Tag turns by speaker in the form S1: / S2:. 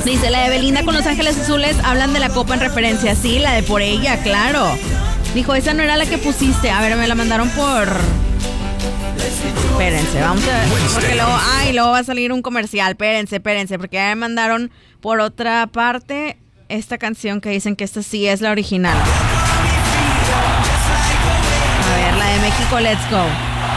S1: Dice, la de Belinda con Los Ángeles Azules, hablan de la copa en referencia. Sí, la de Por Ella, claro. Dijo, esa no era la que pusiste. A ver, me la mandaron por... Espérense, vamos a ver. Porque luego va a salir un comercial. Espérense, porque ya me mandaron por otra parte esta canción que dicen que esta sí es la original. A ver, la de México, Let's Go.